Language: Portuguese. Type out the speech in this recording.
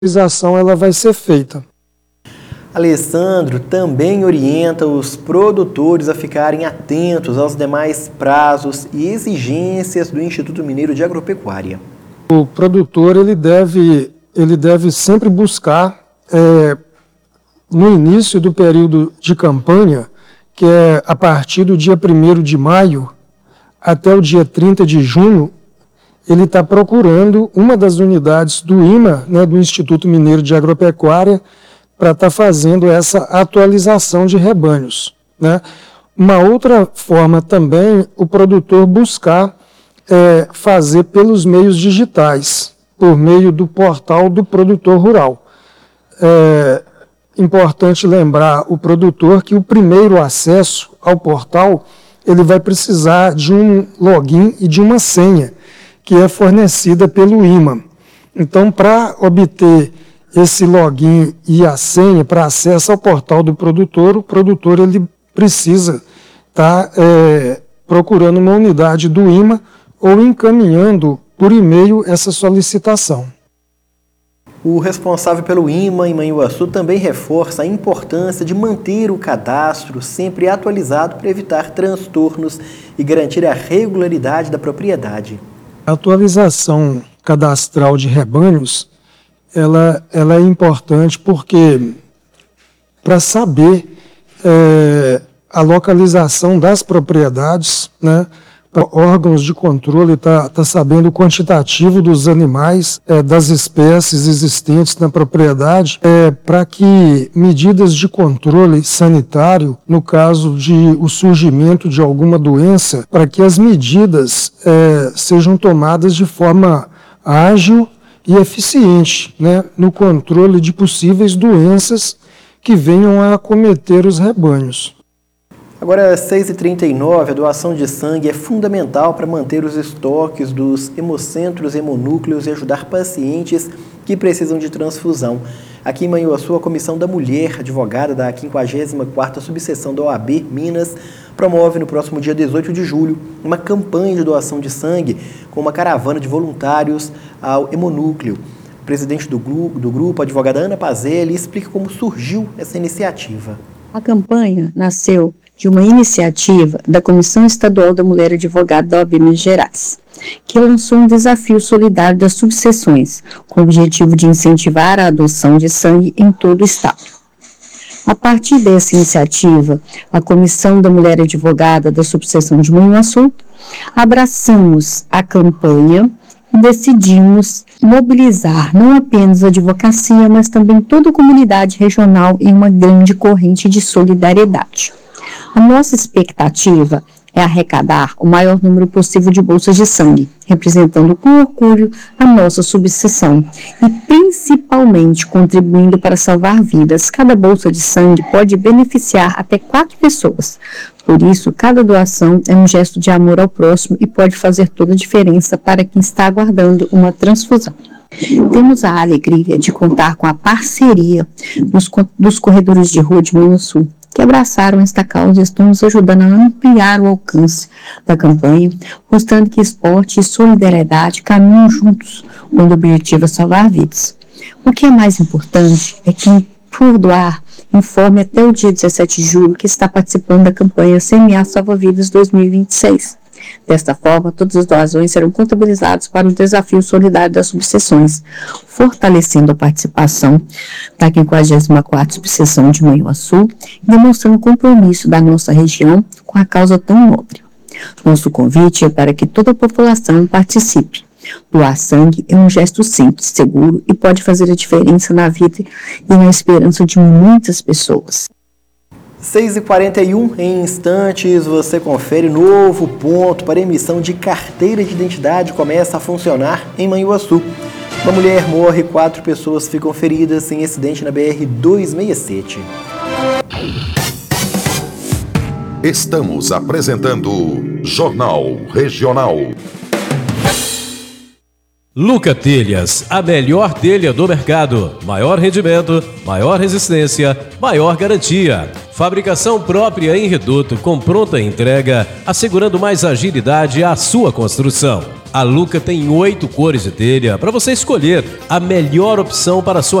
autorização ela vai ser feita. Alessandro também orienta os produtores a ficarem atentos aos demais prazos e exigências do Instituto Mineiro de Agropecuária. O produtor ele deve sempre buscar, no início do período de campanha, que é a partir do dia 1º de maio até o dia 30 de junho, ele está procurando uma das unidades do IMA, né, do Instituto Mineiro de Agropecuária, para estar fazendo essa atualização de rebanhos, né? Uma outra forma também, o produtor buscar fazer pelos meios digitais, por meio do portal do produtor rural. É importante lembrar o produtor que o primeiro acesso ao portal, ele vai precisar de um login e de uma senha, que é fornecida pelo IMA. Então, para obter esse login e a senha para acesso ao portal do produtor, o produtor ele precisa estar procurando uma unidade do IMA ou encaminhando por e-mail essa solicitação. O responsável pelo IMA em Manhuaçu também reforça a importância de manter o cadastro sempre atualizado para evitar transtornos e garantir a regularidade da propriedade. A atualização cadastral de rebanhos ela é importante porque para saber a localização das propriedades, né, órgãos de controle tá sabendo o quantitativo dos animais, das espécies existentes na propriedade, para que medidas de controle sanitário, no caso de o surgimento de alguma doença, para que as medidas sejam tomadas de forma ágil e eficiente, né, no controle de possíveis doenças que venham a acometer os rebanhos. Agora, às 6h39, a doação de sangue é fundamental para manter os estoques dos hemocentros, hemonúcleos e ajudar pacientes que precisam de transfusão. Aqui em Manhuaçu, a Comissão da Mulher, advogada da 54ª Subseção da OAB Minas, promove no próximo dia 18 de julho uma campanha de doação de sangue com uma caravana de voluntários ao hemonúcleo. O presidente do grupo, a advogada Ana Pazelli, explica como surgiu essa iniciativa. A campanha nasceu de uma iniciativa da Comissão Estadual da Mulher Advogada da OAB Minas Gerais, que lançou um desafio solidário das subseções, com o objetivo de incentivar a adoção de sangue em todo o estado. A partir dessa iniciativa, a Comissão da Mulher Advogada da Subseção de Manhuaçu abraçamos a campanha e decidimos mobilizar não apenas a advocacia, mas também toda a comunidade regional em uma grande corrente de solidariedade. A nossa expectativa é arrecadar o maior número possível de bolsas de sangue, representando com orgulho a nossa subseção e principalmente contribuindo para salvar vidas. Cada bolsa de sangue pode beneficiar até 4 pessoas. Por isso, cada doação é um gesto de amor ao próximo e pode fazer toda a diferença para quem está aguardando uma transfusão. Temos a alegria de contar com a parceria dos corredores de rua de Manhuaçu, que abraçaram esta causa e estão nos ajudando a ampliar o alcance da campanha, mostrando que esporte e solidariedade caminham juntos, quando o objetivo é salvar vidas. O que é mais importante é que, por doar, informe até o dia 17 de julho que está participando da campanha Semear Salva Vidas 2026. Desta forma, todas as doações serão contabilizadas para o desafio solidário das subseções, fortalecendo a participação da 54ª Subseção de Manhuaçu e demonstrando o compromisso da nossa região com a causa tão nobre. Nosso convite é para que toda a população participe. Doar sangue é um gesto simples, seguro e pode fazer a diferença na vida e na esperança de muitas pessoas. 6h41, em instantes você confere novo ponto para emissão de carteira de identidade começa a funcionar em Manhuaçu. Uma mulher morre, 4 pessoas ficam feridas em acidente na BR-267. Estamos apresentando Jornal Regional. Luca Telhas, a melhor telha do mercado. Maior rendimento, maior resistência, maior garantia. Fabricação própria em reduto com pronta entrega, assegurando mais agilidade à sua construção. A Luca tem 8 cores de telha para você escolher a melhor opção para a sua